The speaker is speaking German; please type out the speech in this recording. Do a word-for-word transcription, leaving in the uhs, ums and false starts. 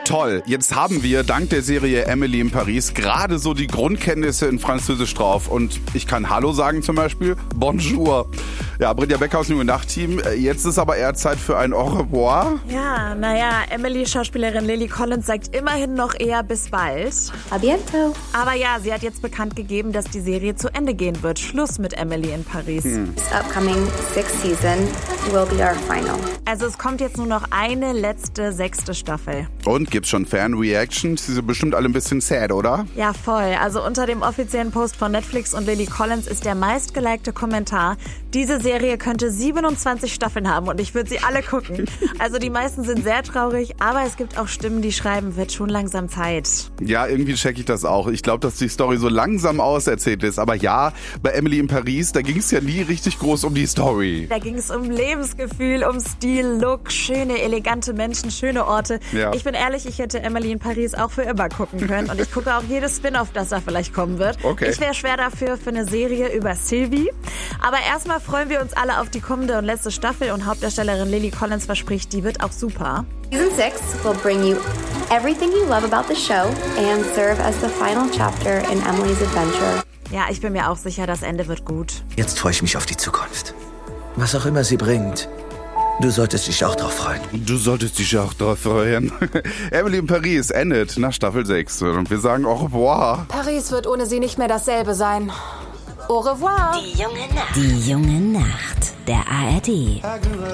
Toll, jetzt haben wir dank der Serie Emily in Paris gerade so die Grundkenntnisse in Französisch drauf. Und ich kann Hallo sagen zum Beispiel, Bonjour. Ja, Britta Becker aus dem Nachtteam. Jetzt ist aber eher Zeit für ein Au revoir. Ja, naja, Emily-Schauspielerin Lily Collins sagt immerhin noch eher bis bald. A bientôt. Aber ja, sie hat jetzt bekannt gegeben, dass die Serie zu Ende gehen wird. Schluss mit Emily in Paris. Hm. This upcoming sixth season will be our final. Also es kommt jetzt nur noch eine letzte, sechste Staffel. Und gibt's schon Fan-Reactions? Die sind bestimmt alle ein bisschen sad, oder? Ja, voll. Also unter dem offiziellen Post von Netflix und Lily Collins ist der meistgelikte Kommentar: Diese Serie könnte siebenundzwanzig Staffeln haben und ich würde sie alle gucken. Also die meisten sind sehr traurig, aber es gibt auch Stimmen, die schreiben, wird schon langsam Zeit. Ja, irgendwie check ich das auch. Ich glaube, dass die Story so langsam auserzählt ist. Aber ja, bei Emily in Paris, da ging es ja nie richtig groß um die Story. Da ging es um Lebensgefühl, um Stil, Look, schöne, elegante Menschen, schöne Orte. Ja. Ich bin ehrlich, ich hätte Emily in Paris auch für immer gucken können. Und ich gucke auch jedes Spin-off, das da vielleicht kommen wird. Okay. Ich wäre schwer dafür für eine Serie über Sylvie. Aber erstmal freuen wir uns alle auf die kommende und letzte Staffel. Und Hauptdarstellerin Lily Collins verspricht, die wird auch super. Season six will bring you everything you love about the show and serve as the final chapter in Emily's adventure. Ja, ich bin mir auch sicher, das Ende wird gut. Jetzt freue ich mich auf die Zukunft. Was auch immer sie bringt. Du solltest dich auch drauf freuen. Du solltest dich auch drauf freuen. Emily in Paris endet nach Staffel sechs. Und wir sagen au revoir. Paris wird ohne sie nicht mehr dasselbe sein. Au revoir. Die junge Nacht. Die junge Nacht der A R D.